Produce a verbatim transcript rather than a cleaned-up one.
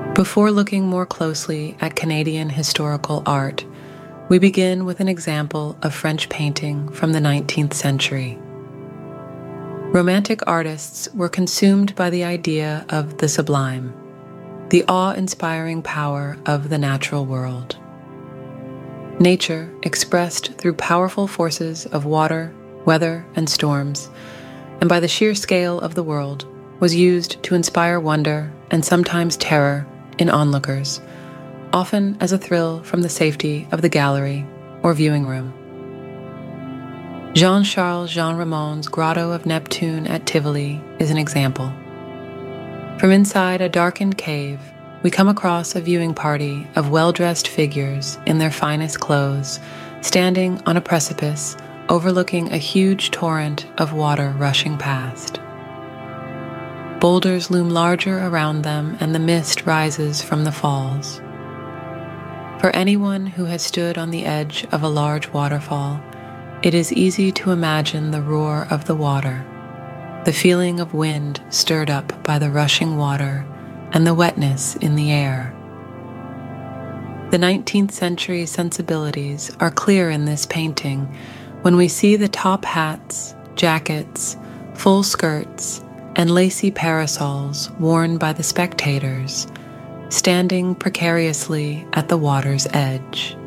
Before looking more closely at Canadian historical art, we begin with an example of French painting from the nineteenth century. Romantic artists were consumed by the idea of the sublime, the awe-inspiring power of the natural world. Nature, expressed through powerful forces of water, weather, and storms, and by the sheer scale of the world, was used to inspire wonder and sometimes terror in onlookers, often as a thrill from the safety of the gallery or viewing room. Jean-Charles Jean Ramon's Grotto of Neptune at Tivoli is an example. From inside a darkened cave, we come across a viewing party of well-dressed figures in their finest clothes, standing on a precipice overlooking a huge torrent of water rushing past. Boulders loom larger around them, and the mist rises from the falls. For anyone who has stood on the edge of a large waterfall, it is easy to imagine the roar of the water, the feeling of wind stirred up by the rushing water, and the wetness in the air. The nineteenth century sensibilities are clear in this painting when we see the top hats, jackets, full skirts, and lacy parasols worn by the spectators, standing precariously at the water's edge.